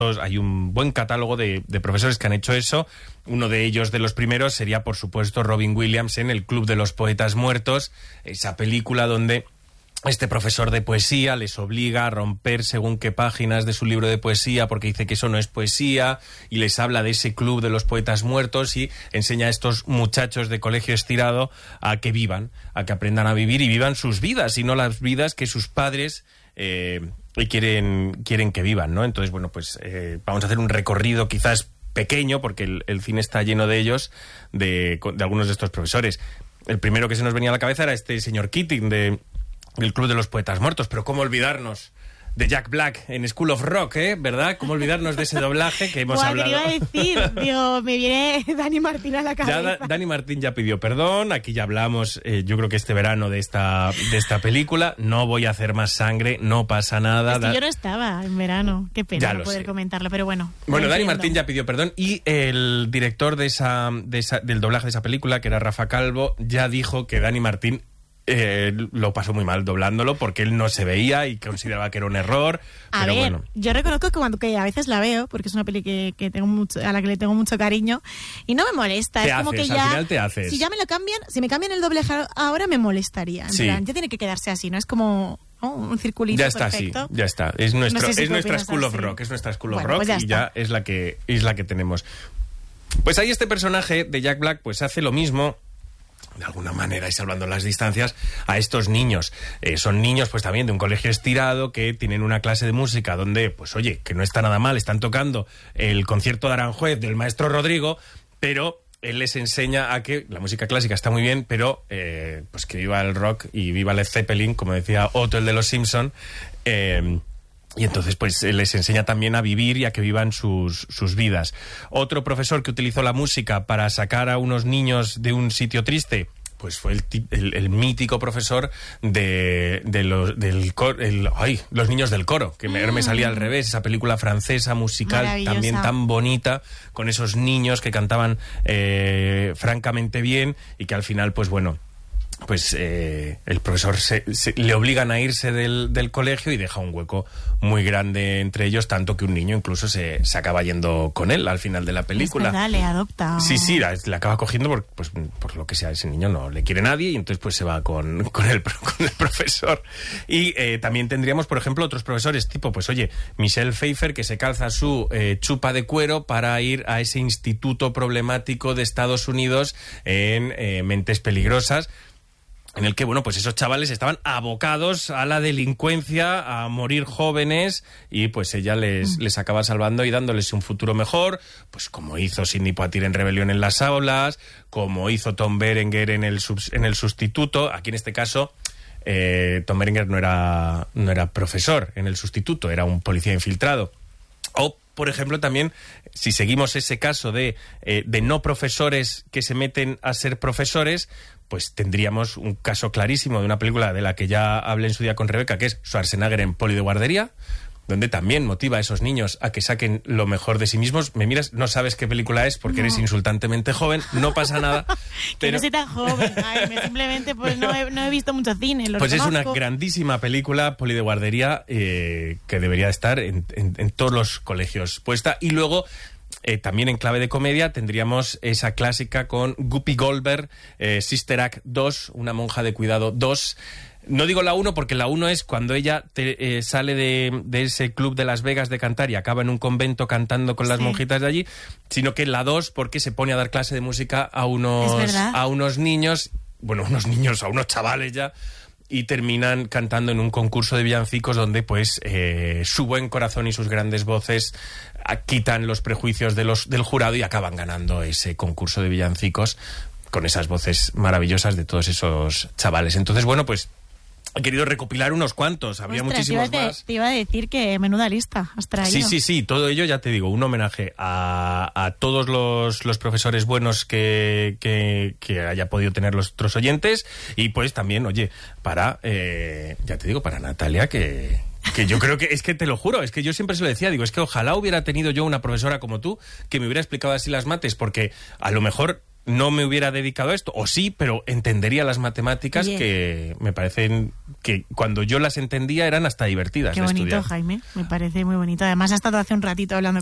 Hay un buen catálogo de profesores que han hecho eso. Uno de ellos, de los primeros, sería, por supuesto, Robin Williams en El Club de los Poetas Muertos, esa película donde este profesor de poesía les obliga a romper según qué páginas de su libro de poesía porque dice que eso no es poesía, y les habla de ese club de los poetas muertos y enseña a estos muchachos de colegio estirado a que vivan, a que aprendan a vivir y vivan sus vidas y no las vidas que sus padres quieren que vivan, ¿no? Entonces, bueno, pues vamos a hacer un recorrido quizás pequeño porque el cine está lleno de ellos, de algunos de estos profesores. El primero que se nos venía a la cabeza era este señor Keating del Club de los Poetas Muertos, pero ¿cómo olvidarnos de Jack Black en School of Rock, ¿verdad? ¿Cómo olvidarnos de ese doblaje que hemos hablado? ¿Qué iba a decir? Digo, me viene Dani Martín a la cabeza. Dani Martín ya pidió perdón, aquí ya hablamos, yo creo que este verano de esta película. No voy a hacer más sangre, no pasa nada. Es que yo no estaba en verano, qué pena no poder comentarlo, pero bueno. Bueno, Dani Martín ya pidió perdón y el director del doblaje de esa película, que era Rafa Calvo, ya dijo que Dani Martín lo pasó muy mal doblándolo porque él no se veía y consideraba que era un error. Pero bueno, yo reconozco que a veces la veo porque es una peli que tengo a la que le tengo mucho cariño y no me molesta. Es como que ya, al final te haces. Si ya me lo cambian, si me cambian el doblaje ahora me molestaría. En plan, ya tiene que quedarse así, no es como un circulito ya está perfecto. Así, ya está. Es nuestra School of Rock, es nuestra School of Rock y ya es la que tenemos. Pues ahí este personaje de Jack Black pues hace lo mismo, de alguna manera, y salvando las distancias, a estos niños. Son niños pues también de un colegio estirado que tienen una clase de música donde, pues oye, que no está nada mal, están tocando el concierto de Aranjuez del maestro Rodrigo, pero él les enseña a que la música clásica está muy bien, pero pues que viva el rock y viva Led Zeppelin, como decía Otto, el de los Simpson. Y entonces pues les enseña también a vivir y a que vivan sus vidas. Otro profesor que utilizó la música para sacar a unos niños de un sitio triste, pues fue el mítico profesor de los niños del coro, que me salía al revés, esa película francesa musical también tan bonita, con esos niños que cantaban francamente bien y que al final pues bueno, pues el profesor le obligan a irse del colegio y deja un hueco muy grande entre ellos, tanto que un niño incluso se acaba yendo con él al final de la película. Es verdad, le adopta. Sí, le acaba cogiendo por lo que sea, ese niño no le quiere nadie y entonces pues se va con el profesor. Y también tendríamos, por ejemplo, otros profesores tipo, pues oye, Michelle Pfeiffer, que se calza su chupa de cuero para ir a ese instituto problemático de Estados Unidos en Mentes Peligrosas, en el que, bueno, pues esos chavales estaban abocados a la delincuencia, a morir jóvenes, y pues ella les acaba salvando y dándoles un futuro mejor, pues como hizo Sidney Poitier en Rebelión en las aulas, como hizo Tom Berenger en el sustituto. Aquí en este caso Tom Berenger no era profesor en el sustituto, era un policía infiltrado. O, por ejemplo, también, si seguimos ese caso de no profesores que se meten a ser profesores, pues tendríamos un caso clarísimo de una película de la que ya hablé en su día con Rebeca, que es Schwarzenegger en Poli de guardería, donde también motiva a esos niños a que saquen lo mejor de sí mismos. Me miras, no sabes qué película es porque eres insultantemente joven, no pasa nada. Que no soy tan joven, simplemente pues no he visto mucho cine. Pues es una grandísima película, Poli de guardería, que debería estar en todos los colegios puesta. Y luego, también en clave de comedia, tendríamos esa clásica con Guppy Goldberg, Sister Act 2, una monja de cuidado 2. No digo la 1 porque la 1 es cuando ella sale de ese club de Las Vegas de cantar y acaba en un convento cantando con las monjitas de allí, sino que la 2 porque se pone a dar clase de música a unos niños, a unos chavales ya, y terminan cantando en un concurso de villancicos donde pues su buen corazón y sus grandes voces quitan los prejuicios del jurado y acaban ganando ese concurso de villancicos con esas voces maravillosas de todos esos chavales. Entonces, bueno, pues he querido recopilar unos cuantos, habría muchísimos más. Te iba a decir que menuda lista has traído. Sí, todo ello, ya te digo, un homenaje a todos los profesores buenos que haya podido tener los otros oyentes, y pues también, oye, para Natalia, que yo creo que, es que te lo juro, es que yo siempre se lo decía, digo, es que ojalá hubiera tenido yo una profesora como tú que me hubiera explicado así las mates, porque a lo mejor no me hubiera dedicado a esto, o sí, pero entendería las matemáticas, que me parecen que cuando yo las entendía eran hasta divertidas. Qué bonito, Jaime, me parece muy bonito. Además ha estado hace un ratito hablando